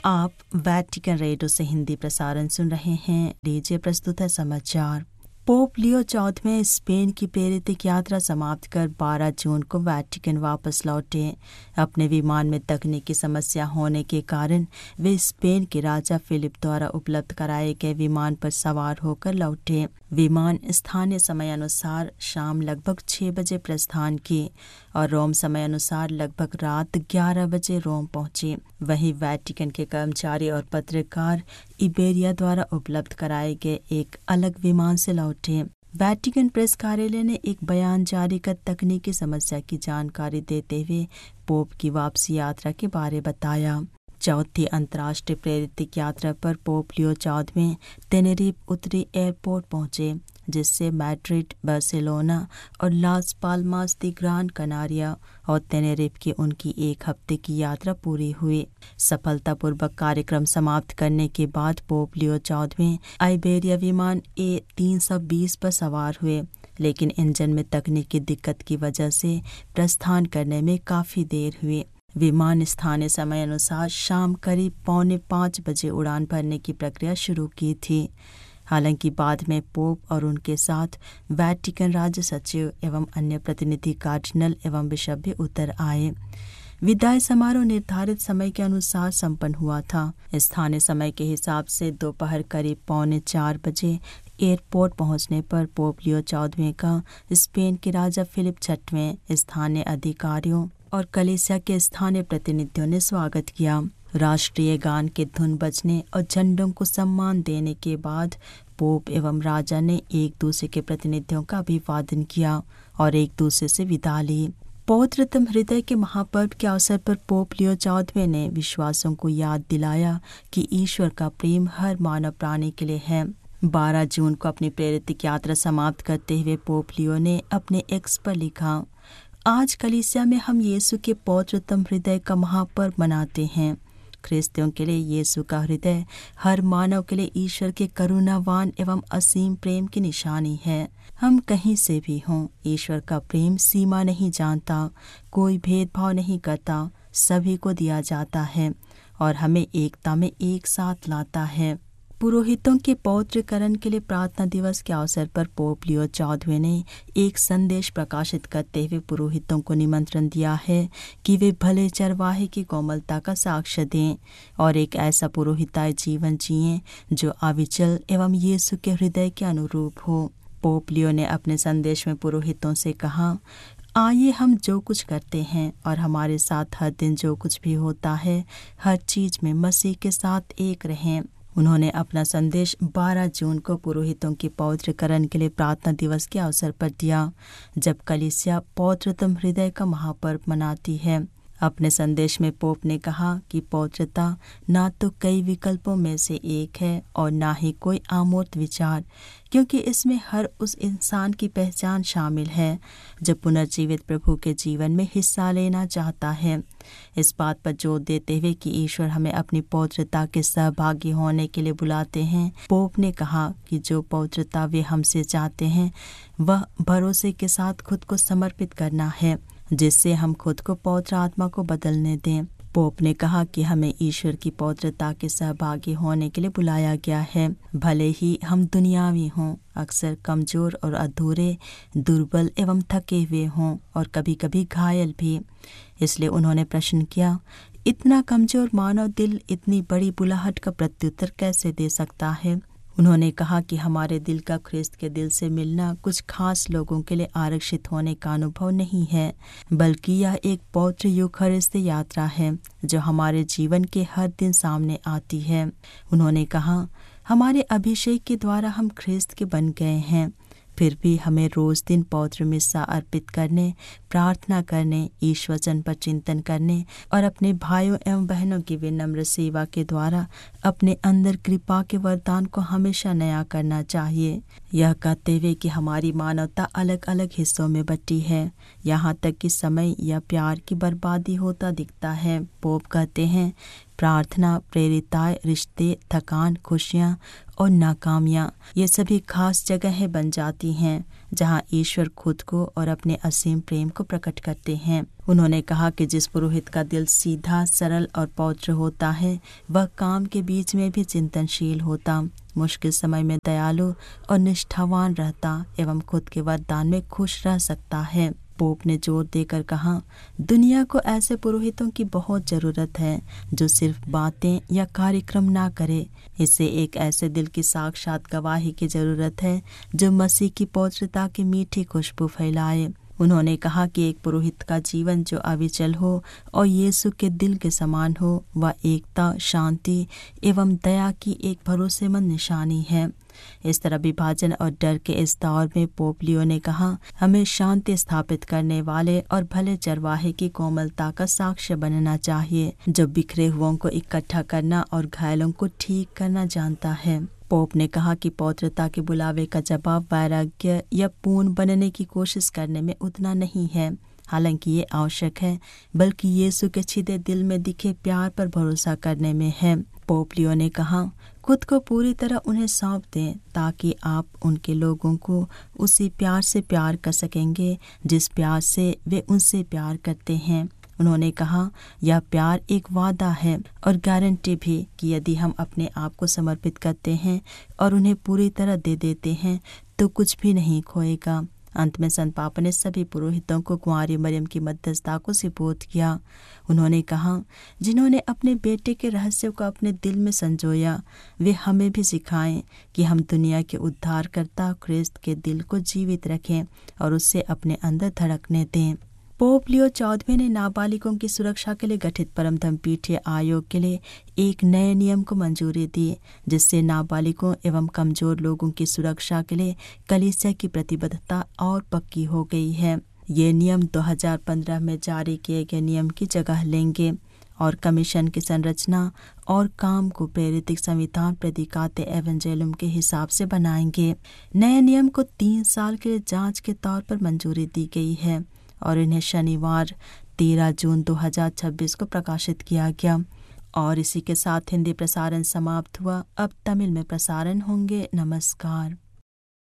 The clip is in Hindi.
आप वैटिकन रेडियो से हिंदी प्रसारण सुन रहे हैं। लीजिए प्रस्तुत है समाचार। पोप लियो चौदहवें स्पेन की प्रेरित यात्रा समाप्त कर 12 जून को वैटिकन वापस लौटे। अपने विमान में तकनीकी समस्या होने के कारण वे स्पेन के राजा फिलिप द्वारा उपलब्ध कराए गए विमान पर सवार होकर लौटे। विमान स्थानीय समय अनुसार शाम लगभग 6 बजे प्रस्थान की और रोम समय अनुसार लगभग रात 11 बजे रोम पहुंचे। वहीं वैटिकन के कर्मचारी और पत्रकार इबेरिया द्वारा उपलब्ध कराए गए एक अलग विमान से लौटे। वैटिकन प्रेस कार्यालय ने एक बयान जारी कर तकनीकी समस्या की जानकारी देते हुए पोप की वापसी यात्रा के बारे बताया। चौथी अंतर्राष्ट्रीय प्रेरित यात्रा पर पोप लियो चौदहवें टेनेरिफ उत्तरी एयरपोर्ट पहुंचे, जिससे मैड्रिड, बार्सिलोना और लास पाल्मास दी ग्रान कनारिया और टेनेरिफ की उनकी 1 हफ्ते की यात्रा पूरी हुई। सफलतापूर्वक कार्यक्रम समाप्त करने के बाद पोप लियो चौदहवें आइबेरिया विमान A320 पर सवार हुए, लेकिन इंजन में तकनीकी दिक्कत की वजह से प्रस्थान करने में काफी देर हुई। विमान स्थानीय समय अनुसार शाम करीब 4:45 बजे उड़ान भरने की प्रक्रिया शुरू की थी। हालांकि बाद में पोप और उनके साथ वैटिकन राज्य सचिव एवं अन्य प्रतिनिधि, कार्डिनल एवं बिशप भी उतर आए। विदाई समारोह निर्धारित समय के अनुसार संपन्न हुआ था। स्थानीय समय के हिसाब से दोपहर करीब 3:45 बजे एयरपोर्ट पहुंचने पर पोप लियो चौदहवें का स्पेन के राजा फिलिप छठवें, स्थानीय अधिकारियों और कलीसिया के स्थानीय प्रतिनिधियों ने स्वागत किया। राष्ट्रीय गान के धुन बजने और झंडों को सम्मान देने के बाद पोप एवं राजा ने एक दूसरे के प्रतिनिधियों का अभिवादन किया और एक दूसरे से विदा ली। पवित्रतम हृदय के महापर्व के अवसर पर पोप लियो चौदहवें ने विश्वासियों को याद दिलाया कि ईश्वर का प्रेम हर मानव प्राणी के लिए है। 12 जून को अपनी प्रेरित यात्रा समाप्त करते हुए पोप लियो ने अपने एक्स पर लिखा, आज कलीसिया में हम यीशु के पवित्रतम हृदय का महापर्व मनाते हैं। ख्रिस्तियों के लिए यीशु का हृदय हर मानव के लिए ईश्वर के करुणावान एवं असीम प्रेम की निशानी है। हम कहीं से भी हों, ईश्वर का प्रेम सीमा नहीं जानता, कोई भेदभाव नहीं करता, सभी को दिया जाता है और हमें एकता में एक साथ लाता है। पुरोहितों के पवित्रकरण के लिए प्रार्थना दिवस के अवसर पर पोप लियो चौदहवें ने एक संदेश प्रकाशित करते हुए पुरोहितों को निमंत्रण दिया है कि वे भले चरवाहे की कोमलता का साक्ष्य दें और एक ऐसा पुरोहिताई जीवन जिएं जो अविचल एवं यीशु के हृदय के अनुरूप हो। पोप लियो ने अपने संदेश में पुरोहितों से कहा, आइए हम जो कुछ करते हैं और हमारे साथ हर दिन जो कुछ भी होता है, हर चीज में मसीह के साथ एक रहें। उन्होंने अपना संदेश 12 जून को पुरोहितों के पवित्रकरण के लिए प्रार्थना दिवस के अवसर पर दिया, जब कलीसिया पवित्रतम हृदय का महापर्व मनाती है। अपने संदेश में पोप ने कहा कि पवित्रता ना तो कई विकल्पों में से एक है और ना ही कोई अमूर्त विचार, क्योंकि इसमें हर उस इंसान की पहचान शामिल है जो पुनर्जीवित प्रभु के जीवन में हिस्सा लेना चाहता है। इस बात पर जोर देते हुए कि ईश्वर हमें अपनी पवित्रता के सहभागी होने के लिए बुलाते हैं, पोप ने कहा कि जो पवित्रता वे हमसे चाहते हैं वह भरोसे के साथ खुद को समर्पित करना है, जिससे हम खुद को पवित्र आत्मा को बदलने दें। पोप ने कहा कि हमें ईश्वर की पवित्रता के सहभागी होने के लिए बुलाया गया है, भले ही हम दुनियावी हों, अक्सर कमजोर और अधूरे, दुर्बल एवं थके हुए हों और कभी कभी घायल भी। इसलिए उन्होंने प्रश्न किया, इतना कमजोर मानव दिल इतनी बड़ी बुलाहट का प्रत्युत्तर कैसे दे सकता है? उन्होंने कहा कि हमारे दिल का ख्रिस्त के दिल से मिलना कुछ खास लोगों के लिए आरक्षित होने का अनुभव नहीं है, बल्कि यह एक पवित्र यूखरिस्त यात्रा है जो हमारे जीवन के हर दिन सामने आती है। उन्होंने कहा, हमारे अभिषेक के द्वारा हम ख्रिस्त के बन गए हैं, फिर भी हमें रोज दिन पवित्र मिस्सा अर्पित करने, प्रार्थना करने, ईश वचन पर चिंतन करने और अपने भाइयों एवं बहनों की विनम्र सेवा के द्वारा अपने अंदर कृपा के वरदान को हमेशा नया करना चाहिए। यह कहते हुए कि हमारी मानवता अलग अलग हिस्सों में बटी है, यहाँ तक कि समय या प्यार की बर्बादी होता दिखता है। पोप कहते हैं, प्रार्थना, प्रेरिताएं, रिश्ते, थकान, खुशियाँ और नाकामियाँ, ये सभी खास जगहें बन जाती हैं जहाँ ईश्वर खुद को और अपने असीम प्रेम को प्रकट करते हैं। उन्होंने कहा कि जिस पुरोहित का दिल सीधा, सरल और पवित्र होता है, वह काम के बीच में भी चिंतनशील होता, मुश्किल समय में दयालु और निष्ठावान रहता एवं खुद के वरदान में खुश रह सकता है। पोप ने जोर देकर कहा, दुनिया को ऐसे पुरोहितों की बहुत जरूरत है जो सिर्फ बातें या कार्यक्रम ना करे। इसे एक ऐसे दिल की साक्षात गवाही की जरूरत है जो मसीह की पवित्रता की मीठी खुशबू फैलाए। उन्होंने कहा कि एक पुरोहित का जीवन जो अविचल हो और यीशु के दिल के समान हो, वह एकता, शांति एवं दया की एक भरोसेमंद निशानी है। इस तरह विभाजन और डर के इस दौर में पोप लियो ने कहा, हमें शांति स्थापित करने वाले और भले चरवाहे की कोमलता का साक्ष्य बनना चाहिए, जो बिखरे हुओं को इकट्ठा करना और घायलों को ठीक करना जानता है। पोप ने कहा कि पवित्रता के बुलावे का जवाब वैराग्य या पूर्ण बनने की कोशिश करने में उतना नहीं है, हालांकि ये आवश्यक है, बल्कि यीशु के छिदे दिल में दिखे प्यार पर भरोसा करने में है। पोप लियो ने कहा, खुद को पूरी तरह उन्हें सौंप दें ताकि आप उनके लोगों को उसी प्यार से प्यार कर सकेंगे जिस प्यार से वे उनसे प्यार करते हैं। उन्होंने कहा, यह प्यार एक वादा है और गारंटी भी कि यदि हम अपने आप को समर्पित करते हैं और उन्हें पूरी तरह दे देते हैं तो कुछ भी नहीं खोएगा। अंत में संत पापा ने सभी पुरोहितों को कुंवारी मरियम की मध्यस्थता को सुपुर्द किया। उन्होंने कहा, जिन्होंने अपने बेटे के रहस्य को अपने दिल में संजोया, वे हमें भी सिखाएं कि हम दुनिया के उद्धारकर्ता ख्रिस्त के दिल को जीवित रखें और उससे अपने अंदर धड़कने दें। पोप लियो 14वें ने नाबालिगों की सुरक्षा के लिए गठित परम धर्मपीठीय आयोग के लिए एक नए नियम को मंजूरी दी, जिससे नाबालिगों एवं कमजोर लोगों की सुरक्षा के लिए कलीसिया की प्रतिबद्धता और पक्की हो गई है। ये नियम 2015 में जारी किए गए नियम की जगह लेंगे और कमीशन की संरचना और काम को प्रेरित संविधान प्रेदिकाते एवेंजेलियम के हिसाब से बनाएंगे। नए नियम को 3 साल के लिए जांच के तौर पर मंजूरी दी गई है और इन्हें शनिवार 13 जून 2026 को प्रकाशित किया गया। और इसी के साथ हिंदी प्रसारण समाप्त हुआ। अब तमिल में प्रसारण होंगे। नमस्कार।